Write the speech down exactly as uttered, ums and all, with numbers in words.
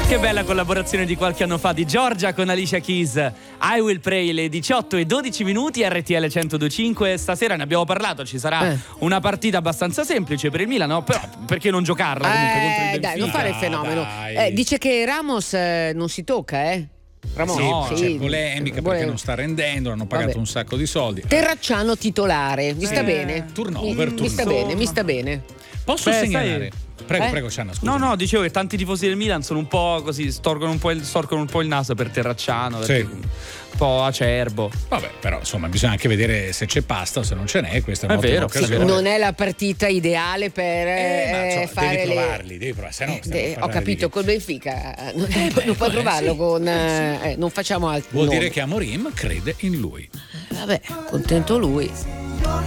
Che bella collaborazione di qualche anno fa di Giorgia con Alicia Keys. I Will Pray, le diciotto e dodici minuti, R T L centodue e cinque. Stasera ne abbiamo parlato, ci sarà eh. una partita abbastanza semplice per il Milan, no? Però perché non giocarla comunque eh, contro il Benfica? Dai, non fare il fenomeno. Eh, dice che Ramos eh, non si tocca, eh? Ramon, sì, no, c'è polemica perché non sta rendendo, hanno pagato Vabbè. un sacco di soldi. Terracciano titolare, mi sta eh, bene. Turnover, mi, turnover. mi sta bene, mi sta bene. Posso Beh, segnalare? Sai... Prego, eh? prego, Cianna, scusa. No, no, dicevo che tanti tifosi del Milan sono un po' così, storcono un po' il, storcono un po' il naso per Terracciano, sì. un po' acerbo. Vabbè, però insomma bisogna anche vedere se c'è pasta o se non ce n'è, questa è, è vero, sì, non è la partita ideale per eh, eh, so, fare devi le... provarli, devi provare, se no eh, de... ho capito, di... col Benfica non, eh, beh, non puoi provarlo sì, con sì. Eh, non facciamo altro. Vuol nomi. dire che Amorim crede in lui. Vabbè, contento lui.